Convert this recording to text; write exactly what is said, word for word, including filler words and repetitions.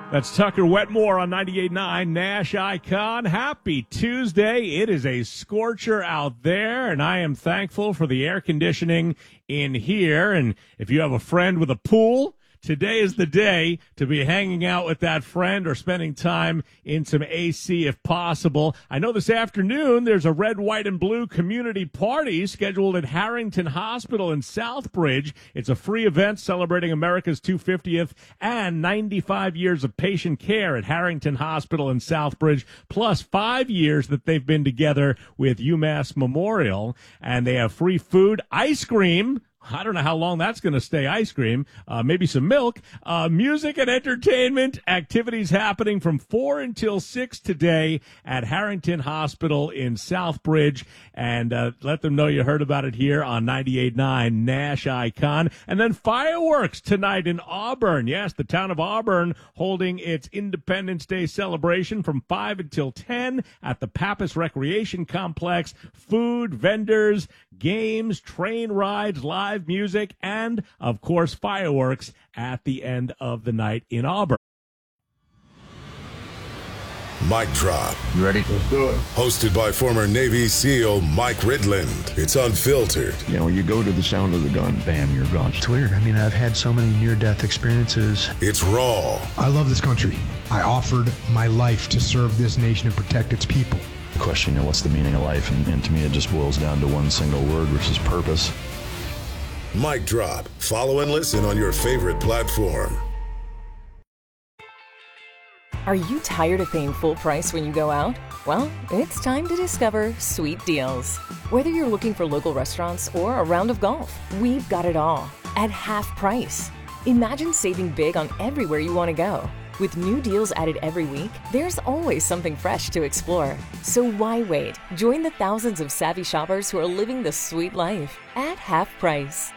That's Tucker Wetmore on ninety-eight point nine Nash Icon. Happy Tuesday. It is a scorcher out there, and I am thankful for the air conditioning in here. And if you have a friend with a pool, today is the day to be hanging out with that friend or spending time in some A C if possible. I know this afternoon there's a red, white, and blue community party scheduled at Harrington Hospital in Southbridge. It's a free event celebrating America's two hundred fiftieth and ninety-five years of patient care at Harrington Hospital in Southbridge, plus five years that they've been together with UMass Memorial. And they have free food, ice cream. I don't know how long that's going to stay ice cream, uh, maybe some milk, uh, music and entertainment, activities happening from four until six today at Harrington Hospital in Southbridge. And uh, let them know you heard about it here on ninety-eight point nine Nash Icon. And then fireworks tonight in Auburn. Yes, the town of Auburn holding its Independence Day celebration from five until ten at the Pappas Recreation Complex. Food, vendors, games, train rides, live music, and, of course, fireworks at the end of the night in Auburn. Mic Drop. You ready? Let's do it. Hosted by former Navy SEAL Mike Ridland. It's unfiltered. You know, you go to the sound of the gun, bam, you're gone. It's weird. I mean, I've had so many near-death experiences. It's raw. I love this country. I offered my life to serve this nation and protect its people. Question, you know, what's the meaning of life? And, and to me, it just boils down to one single word, which is purpose. Mic Drop. Follow and listen on your favorite platform. Are you tired of paying full price when you go out? Well, it's time to discover Sweet Deals. Whether you're looking for local restaurants or a round of golf, we've got it all at half price. Imagine saving big on everywhere you want to go. With new deals added every week, there's always something fresh to explore. So why wait? Join the thousands of savvy shoppers who are living the sweet life at half price.